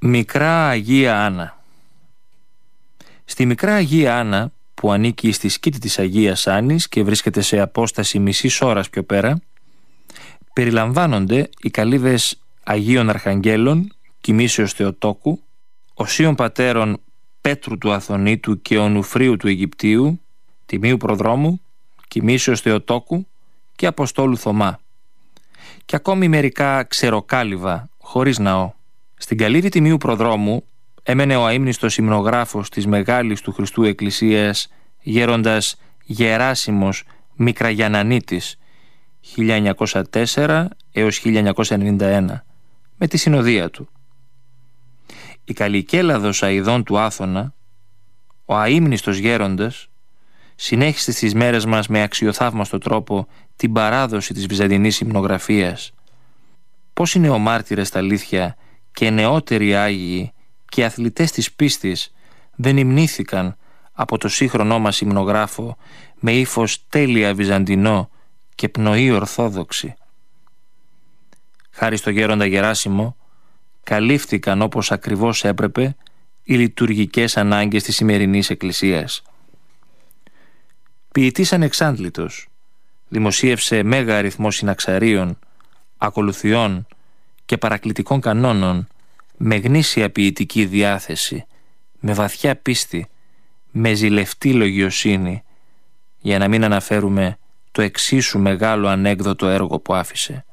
Μικρά Αγία Άννα. Στη Μικρά Αγία Άννα, που ανήκει στη σκήτη της Αγίας Άννης και βρίσκεται σε απόσταση μισής ώρας πιο πέρα, περιλαμβάνονται οι καλύβες Αγίων Αρχαγγέλων, Κοιμήσεως Θεοτόκου, Οσίων Πατέρων Πέτρου του Αθωνίτου και Ονουφρίου του Αιγυπτίου, Τιμίου Προδρόμου, Κοιμήσεως Θεοτόκου και Αποστόλου Θωμά, και ακόμη μερικά ξεροκάλυβα χωρίς ναό. Στην καλύβη Τιμίου Προδρόμου έμενε ο αείμνηστος υμνογράφος της Μεγάλης του Χριστού Εκκλησίας, γέροντας Γεράσιμος Μικραγιαννανίτης, 1904 έως 1991, με τη συνοδεία του. Η Καλλικέλαδος Αηδών του Άθωνα, ο αείμνηστος γέροντας, συνέχισε στις μέρες μας με αξιοθαύμαστο τρόπο την παράδοση της βυζαντινής υμνογραφίας. Πώς οι νεομάρτυρες στα αλήθεια και νεότεροι Άγιοι και αθλητές της πίστης δεν υμνήθηκαν από το σύγχρονό μας υμνογράφο με ύφος τέλεια βυζαντινό και πνοή ορθόδοξη. Χάρη στο γέροντα Γεράσιμο καλύφθηκαν όπως ακριβώς έπρεπε οι λειτουργικές ανάγκες της σημερινής Εκκλησίας. Ποιητής ανεξάντλητος, δημοσίευσε μέγα αριθμό συναξαρίων, ακολουθιών και παρακλητικών κανόνων, με γνήσια ποιητική διάθεση, με βαθιά πίστη, με ζηλευτή λογιοσύνη, για να μην αναφέρουμε το εξίσου μεγάλο ανέκδοτο έργο που άφησε.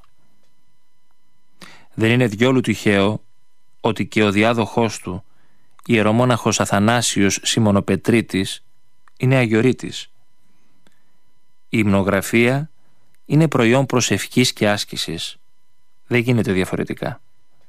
Δεν είναι διόλου τυχαίο ότι και ο διάδοχός του, ιερομόναχος Αθανάσιος Σιμωνοπετρίτης, είναι αγιορείτης. Η υμνογραφία είναι προϊόν προσευχής και άσκησης. Δεν γίνεται διαφορετικά.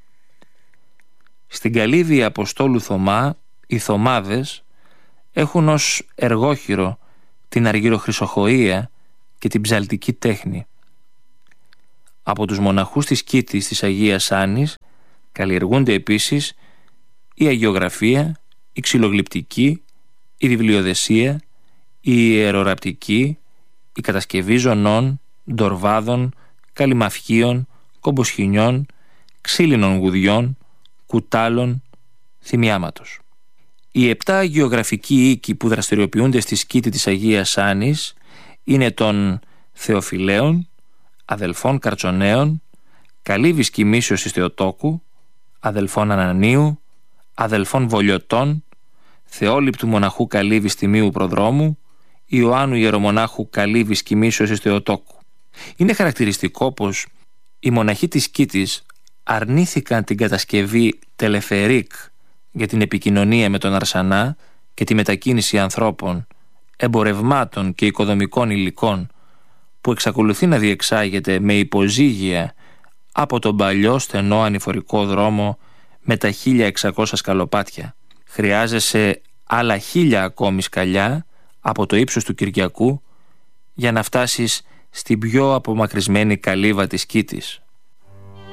Στην καλύβη Αποστόλου Θωμά, οι Θωμάδες έχουν ως εργόχειρο την αργυροχρυσοχοΐα και την ψαλτική τέχνη. Από τους μοναχούς της Κήτης της Αγίας Άννης καλλιεργούνται επίσης η αγιογραφία, η ξυλογλυπτική, η βιβλιοδεσία, η ιεροραπτική, η κατασκευή ζωνών, ντορβάδων, καλυμαυχίων, κομποσχοινιών, ξύλινων γουδιών, κουτάλων, θυμιάματος. Οι 7 αγιογραφικοί οίκοι που δραστηριοποιούνται στη σκήτη της Αγίας Άννης είναι των Θεοφιλέων, αδελφών Καρτσονέων, καλύβης Κοιμήσεως της Θεοτόκου, αδελφών Ανανίου, αδελφών Βολιωτών, Θεόληπτου μοναχού καλύβης Τιμίου Προδρόμου, Ιωάννου ιερομονάχου καλύβης Κοιμήσεως της Θεοτόκου. Είναι χαρακτηριστικό πως οι μοναχοί της σκήτης αρνήθηκαν την κατασκευή τελεφερίκ για την επικοινωνία με τον Αρσανά και τη μετακίνηση ανθρώπων, εμπορευμάτων και οικοδομικών υλικών, που εξακολουθεί να διεξάγεται με υποζύγια από τον παλιό στενό ανηφορικό δρόμο με τα 1600 σκαλοπάτια. Χρειάζεσαι άλλα 1000 ακόμη σκαλιά από το ύψος του Κυριακού για να φτάσεις στην πιο απομακρυσμένη καλύβα της Κήτης.